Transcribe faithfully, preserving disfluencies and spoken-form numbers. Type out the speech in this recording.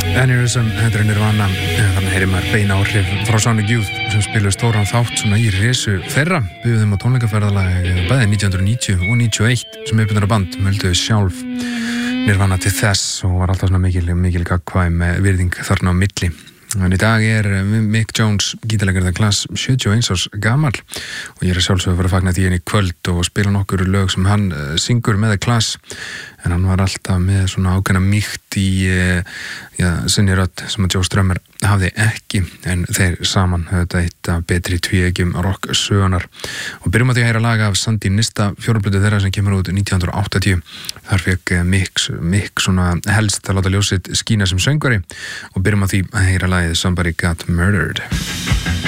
Aneurysm, þetta er Nirvana, þannig heyrir maður beina áhrif frá Sonic Youth sem spiluðu stóran þátt svona í risu þeirra, byggðum á tónleikaferðalag bæði nítján hundruð níutíu og níutíu og eitt sem uppbyrðara band mölduðu sjálf Nirvana til þess og var alltaf svona mikil, mikil gagnkvæm virðing þarna á milli. En í dag er Mick Jones gítarleikari The Clash sjötíu og eins árs gamall og ég er sjálfsögðu að fara að fagna því henni í kvöld og spila nokkur lög sem hann uh, syngur með The Clash en hann var alltaf með svona ákveðna mýkt í uh, ja, sinni rödd sem að Joe Strummer hafði ekki en þeir saman höfðu eitt af betri tvíeggjum rock sögunar og byrjum að því að heyra lag af Sandinista fjóraplötu þeirra sem kemur út nítján hundruð áttatíu. Þar fekk Mick, Mick svona helst að láta ljósið skína sem söngvari og byrjum að því að heyra lagið Somebody Got Murdered.